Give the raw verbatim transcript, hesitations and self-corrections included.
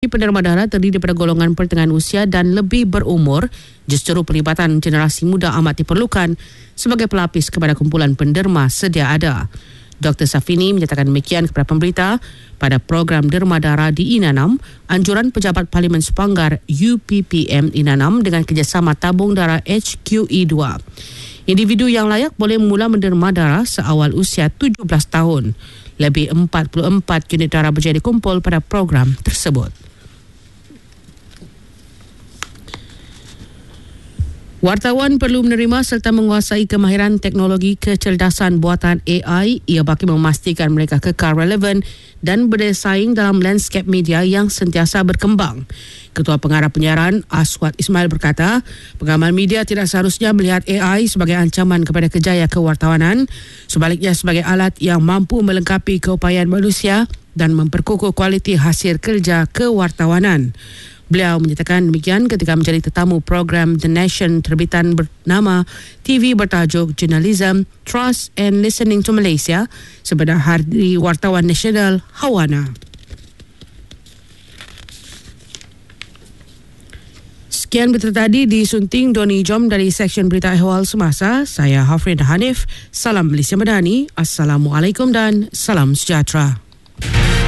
penerima darah terdiri daripada golongan pertengahan usia dan lebih berumur, justru pelibatan generasi muda amat diperlukan sebagai pelapis kepada kumpulan penderma sedia ada. Doktor Safini menyatakan demikian kepada pemberita pada program derma darah di Inanam, anjuran Pejabat Parlimen Sepanggar U P P M Inanam dengan kerjasama tabung darah H Q E dua. Individu yang layak boleh mula menderma darah seawal usia tujuh belas tahun. Lebih empat puluh empat unit darah berjaya dikumpul pada program tersebut. Wartawan perlu menerima serta menguasai kemahiran teknologi kecerdasan buatan A I ia bagi memastikan mereka kekal relevan dan berdaya saing dalam lanskap media yang sentiasa berkembang. Ketua Pengarah Penyiaran Aswad Ismail berkata, pengamal media tidak seharusnya melihat A I sebagai ancaman kepada kerjaya kewartawanan, sebaliknya sebagai alat yang mampu melengkapi keupayaan manusia dan memperkukuh kualiti hasil kerja kewartawanan. Beliau menyatakan demikian ketika menjadi tetamu program The Nation terbitan bernama T V bertajuk Journalism, Trust and Listening to Malaysia sepada Hari Wartawan Nasional Hawana. Sekian berita tadi disunting Doni Jom dari Seksyen Berita Ehwal Semasa. Saya Hafrin Hanif. Salam Malaysia Madani. Assalamualaikum dan salam sejahtera.